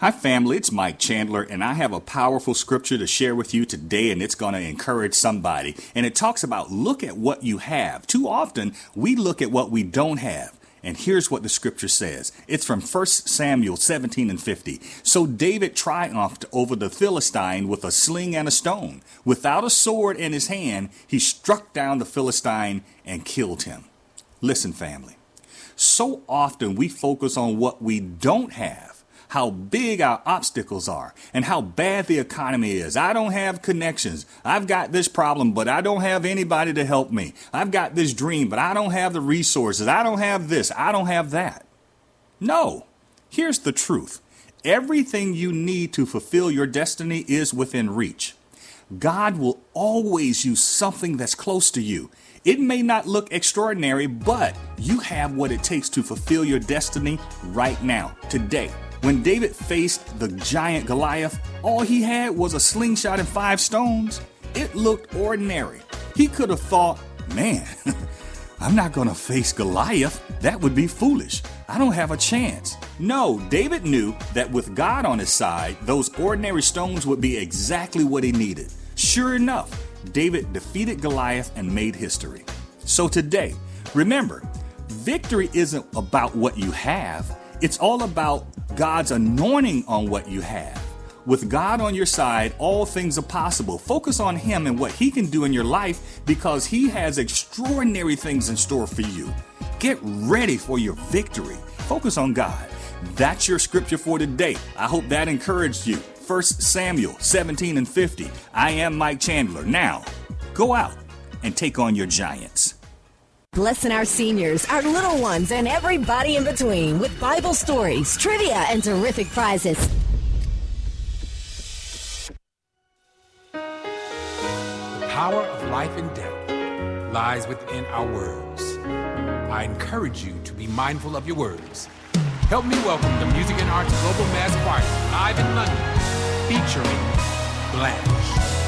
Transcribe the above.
Hi family, it's Mike Chandler, and I have a powerful scripture to share with you today, and it's going to encourage somebody. And it talks about look at what you have. Too often, we look at what we don't have. And here's what the scripture says. It's from 1 Samuel 17 and 50. So David triumphed over the Philistine with a sling and a stone. Without a sword in his hand, he struck down the Philistine and killed him. Listen, family. So often we focus on what we don't have. How big our obstacles are and how bad the economy is. I don't have connections. I've got this problem, but I don't have anybody to help me. I've got this dream, but I don't have the resources. I don't have this. I don't have that. No, here's the truth. Everything you need to fulfill your destiny is within reach. God will always use something that's close to you. It may not look extraordinary, but you have what it takes to fulfill your destiny right now, today. When David faced the giant Goliath, all he had was a slingshot and 5 stones. It looked ordinary. He could have thought, man, I'm not going to face Goliath. That would be foolish. I don't have a chance. No, David knew that with God on his side, those ordinary stones would be exactly what he needed. Sure enough, David defeated Goliath and made history. So today, remember, victory isn't about what you have. It's all about God's anointing on what you have. With God on your side, all things are possible. Focus on Him and what He can do in your life because He has extraordinary things in store for you. Get ready for your victory. Focus on God. That's your scripture for today. I hope that encouraged you. 1 Samuel 17 and 50. I am Mike Chandler. Now, go out and take on your giants. Blessing our seniors, our little ones, and everybody in between with Bible stories, trivia, and terrific prizes. The power of life and death lies within our words. I encourage you to be mindful of your words. Help me welcome the Music and Arts Global Mass Choir live in London, featuring Blanche.